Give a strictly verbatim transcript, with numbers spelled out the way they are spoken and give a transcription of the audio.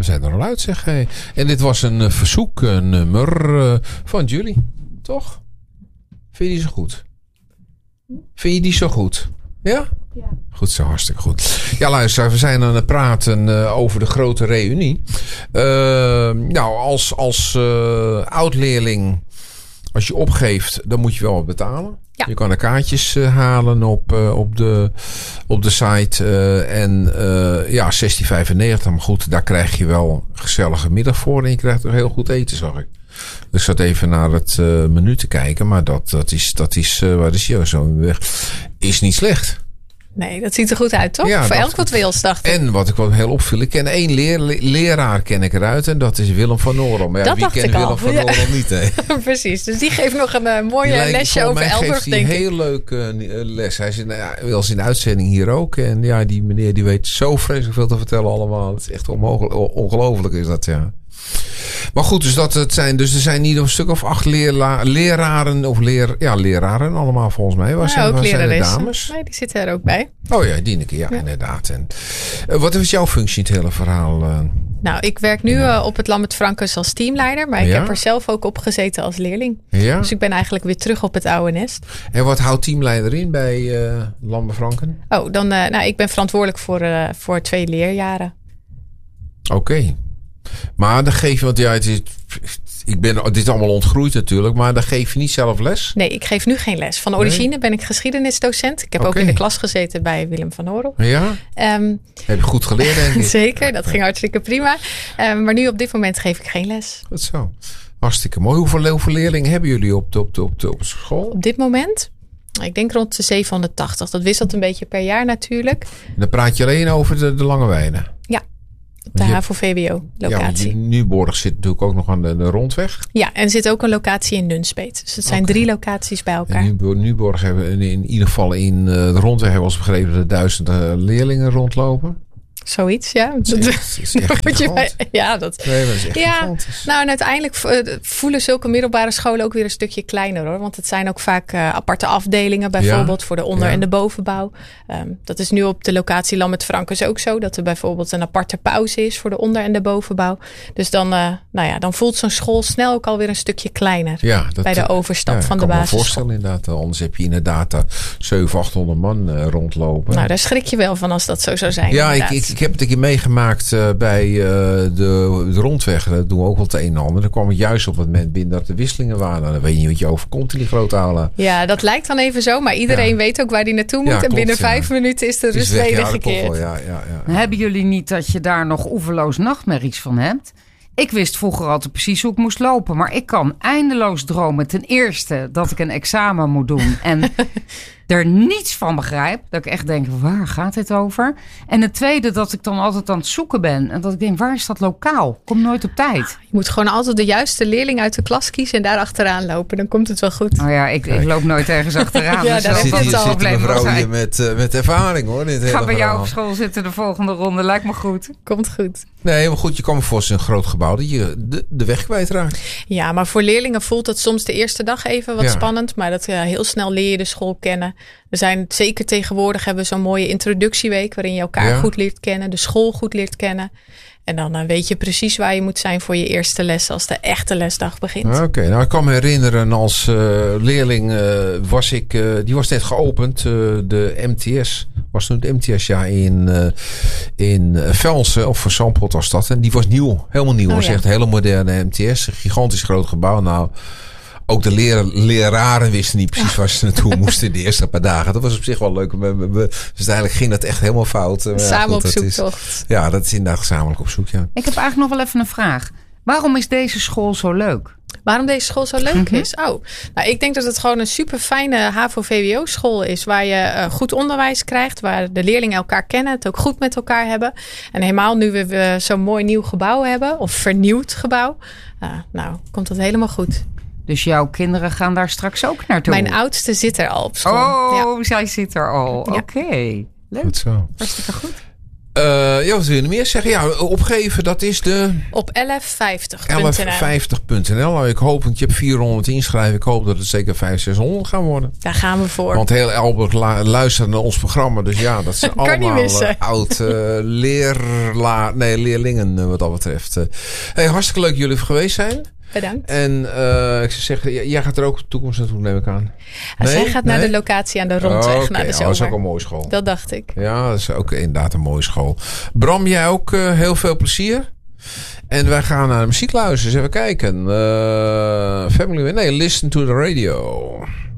We zijn er al uit, zeg. Hey. En dit was een uh, verzoek, een nummer uh, van Julie, toch? Vind je die zo goed? Vind je die zo goed? Ja? Ja. Goed zo, hartstikke goed. Ja, luister, we zijn aan het praten uh, over de grote reunie. Uh, nou, als, als uh, oud-leerling, als je opgeeft, dan moet je wel wat betalen. Ja. Je kan er kaartjes uh, halen op, uh, op, de, op de site. Uh, en uh, ja, zestien vijfennegentig. Maar goed, daar krijg je wel een gezellige middag voor. En je krijgt er heel goed eten, zag ik. Dus ik zat even naar het uh, menu te kijken. Maar dat, dat is, dat is uh, waar is je zo weg? Is niet slecht. Nee, dat ziet er goed uit, toch? Ja, voor dat, elk wat wils, dacht ik. En wat ik wat heel opviel, ik ken één leer, leraar ken ik eruit. En dat is Willem van Noorem. Maar ja, dat wie dacht kent ik Willem al. van Noorem ja. niet, hè? Precies, dus die geeft nog een uh, mooie lijkt, lesje over Elburg, denk ik. Een heel leuk uh, les. Hij is in, ja, wel eens in de uitzending hier ook. En ja, die meneer die weet zo vreselijk veel te vertellen allemaal. Het is echt onmogelijk, ongelooflijk is dat, ja. Maar goed, dus dat het zijn, dus er zijn niet een stuk of acht leerla, leraren of leer, ja, leraren allemaal volgens mij. Waar, ja, zijn, waar zijn de dames? Nee, die zitten er ook bij. Oh ja, Dieneke, ja, ja. inderdaad. En, uh, wat is jouw functie in het hele verhaal? Uh, nou, ik werk nu uh, op het Lambert Frankus als teamleider, maar ik ja? heb er zelf ook op gezeten als leerling. Ja? Dus ik ben eigenlijk weer terug op het oude nest. En wat houdt teamleider in bij uh, Lambert Franken? Oh, dan, uh, nou, ik ben verantwoordelijk voor, uh, voor twee leerjaren. Oké. Okay. Maar dan geef je, want ja, het is, ik ben, dit is allemaal ontgroeid natuurlijk, maar dan geef je niet zelf les? Nee, ik geef nu geen les. Van origine nee. ben ik geschiedenisdocent. Ik heb okay. ook in de klas gezeten bij Willem van Noorem. Ja? Um, heb je goed geleerd, denk ik. Zeker, dat ging hartstikke prima. Um, maar nu op dit moment geef ik geen les. Goed zo. Hartstikke mooi. Hoeveel, hoeveel leerlingen hebben jullie op de, op, de, op, de, op school? Op dit moment? Ik denk rond de zevenhonderdtachtig. Dat wisselt een beetje per jaar natuurlijk. En dan praat je alleen over de, de Lange Weide? Ja. Op de H A V O V W O-locatie. Ja, Nieuwborg zit natuurlijk ook nog aan de, de rondweg. Ja, en er zit ook een locatie in Nunspeet. Dus het zijn okay. drie locaties bij elkaar. En Nieuwborg hebben in, in ieder geval in de rondweg hebben we ons begrepen dat duizenden leerlingen rondlopen. Zoiets, ja. Dat is echt, is echt je, ja, dat, nee, dat is echt ja, gigantisch. Nou, en uiteindelijk voelen zulke middelbare scholen ook weer een stukje kleiner, hoor. Want het zijn ook vaak uh, aparte afdelingen, bijvoorbeeld ja, voor de onder- ja. en de bovenbouw. Um, dat is nu op de locatie Lambert Frankus ook zo. Dat er bijvoorbeeld een aparte pauze is voor de onder- en de bovenbouw. Dus dan, uh, nou ja, dan voelt zo'n school snel ook alweer een stukje kleiner. Ja, dat, bij de overstap ja, van de basisschool. Ik kan me voorstellen inderdaad. Anders heb je inderdaad uh, zevenhonderd, achthonderd man uh, rondlopen. Nou, daar schrik je wel van als dat zo zou zijn. Ja, ik, ik, ik heb het een keer meegemaakt uh, bij uh, de, de rondweg. Dat doen we ook wel het een en ander. Dan kwam ik juist op het moment binnen dat de wisselingen waren. Dan weet je niet wat je overkomt in die grote aula. Ja, dat lijkt dan even zo. Maar iedereen ja. weet ook waar die naartoe moet. Ja, en klopt, binnen ja. vijf minuten is de rust wedergekeerd. Ja, ja, ja. Hebben jullie niet dat je daar nog oeverloos nachtmerries van hebt? Ik wist vroeger altijd precies hoe ik moest lopen. Maar ik kan eindeloos dromen. Ten eerste dat ik een examen moet doen. En er niets van begrijp. Dat ik echt denk, waar gaat dit over? En het tweede, dat ik dan altijd aan het zoeken ben. En dat ik denk, waar is dat lokaal? Kom nooit op tijd. Je moet gewoon altijd de juiste leerling uit de klas kiezen en daar achteraan lopen. Dan komt het wel goed. Oh ja, ik, ik loop nooit ergens achteraan. Ja, dus daar dat zit, is hier al zit een mevrouw hier met, uh, met ervaring, hoor. Dit Ga bij jou verhaal. op school zitten de volgende ronde. Lijkt me goed. Komt goed. Nee, maar goed, je kan me voorstellen een groot gebouw dat je de, de weg kwijtraakt. Ja, maar voor leerlingen voelt het soms de eerste dag even wat ja. spannend. Maar dat uh, heel snel leer je de school kennen. We zijn zeker tegenwoordig hebben we zo'n mooie introductieweek waarin je elkaar ja. goed leert kennen, de school goed leert kennen. En dan uh, weet je precies waar je moet zijn voor je eerste les als de echte lesdag begint. Oké, okay, nou ik kan me herinneren als uh, leerling uh, was ik, uh, die was net geopend, uh, de M T S. Was toen het M T S ja in, uh, in Velsen of voor Zandpoort was dat. En die was nieuw, helemaal nieuw. Oh, was ja. echt een hele moderne M T S, een gigantisch groot gebouw. Nou, ook de leer, leraren wisten niet precies waar ze naartoe moesten de eerste paar dagen. Dat was op zich wel leuk. We, we, we, dus uiteindelijk ging dat echt helemaal fout. Samen ja, goed, op zoek is, toch? Ja, dat is inderdaad gezamenlijk op zoek, ja. Ik heb eigenlijk nog wel even een vraag. Waarom is deze school zo leuk? Waarom deze school zo leuk mm-hmm. is? Oh, nou, ik denk dat het gewoon een super fijne H A V O V W O school is. Waar je uh, goed onderwijs krijgt. Waar de leerlingen elkaar kennen. Het ook goed met elkaar hebben. En helemaal nu we, we zo'n mooi nieuw gebouw hebben. Of vernieuwd gebouw. Uh, nou, komt dat helemaal goed. Dus jouw kinderen gaan daar straks ook naartoe? Mijn oudste zit er al op school. Oh, ja. zij zit er al. Ja. Oké, okay. Leuk. Goed zo. Hartstikke goed. Uh, ja, wat wil je meer zeggen? Ja, opgeven, dat is de... Op elf vijftig punt n l. elf vijftig punt n l. Nou, ik hoop, want je hebt vierhonderd inschrijven. Ik hoop dat het zeker vijfhonderd, zeshonderd gaan worden. Daar gaan we voor. Want heel Elburg la- luistert naar ons programma. Dus ja, dat zijn allemaal uh, oud uh, leerla- nee, leerlingen uh, wat dat betreft. Uh, hey, hartstikke leuk dat jullie er geweest zijn. Bedankt. En uh, ik zou zeggen, jij gaat er ook toekomst naartoe, neem ik aan. Nee? Zij gaat naar nee? de locatie aan de Rondweg, oh, okay. naar de zomer. Oh, dat is ook een mooie school. Dat dacht ik. Ja, dat is ook inderdaad een mooie school. Bram, jij ook uh, heel veel plezier. En wij gaan naar de muziek luisteren. Eens even kijken. Uh, family, nee, listen to the radio.